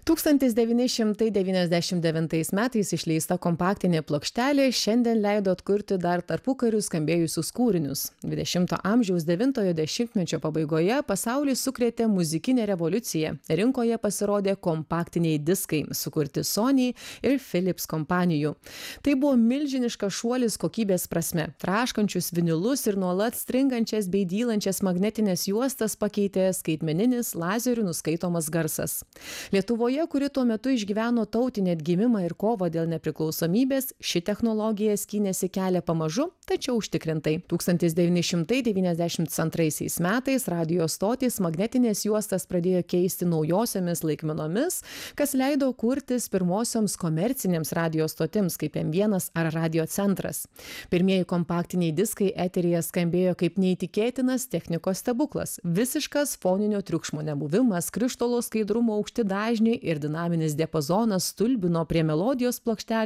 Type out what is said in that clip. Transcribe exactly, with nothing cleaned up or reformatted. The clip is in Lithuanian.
tūkstantis devyni šimtai devyniasdešimt devintais metais išleista kompaktinė plokštelė šiandien leido atkurti dar tarpukariu skambėjusius kūrinius. dvidešimto amžiaus devintojo dešimtmečio pabaigoje pasaulį sukrėtė muzikinė revoliucija. Rinkoje pasirodė kompaktiniai diskai, sukurti Sony ir Philips kompanijų. Tai buvo milžiniškas šuolis kokybės prasme. Traškančius vinilus ir nuolat stringančias bei dylančias magnetinės juostas pakeitė skaitmeninis lazerių nuskaitomas garsas. Lietuvoje, kuri tuo metu išgyveno tautinį atgimimą ir kovą dėl nepriklausomybės, ši technologija skynėsi kelią pamažu, tačiau užtikrintai. tūkstantis devyni šimtai devyniasdešimt antraisiais metais radijo stotys magnetinės juostas pradėjo keisti naujosiomis laikmenomis, kas leido kurtis pirmosioms komercinėms radijo stotims kaip M vienas ar Radio centras. Pirmieji kompaktiniai diskai eteryje skambėjo kaip neįtikėtinas technikos stebuklas. Visiškas foninio triukšmo nebuvimas, krištolo skaidrumo aukšti dažniai ir dinaminis diapazonas stulbino prie melodijos plokštelių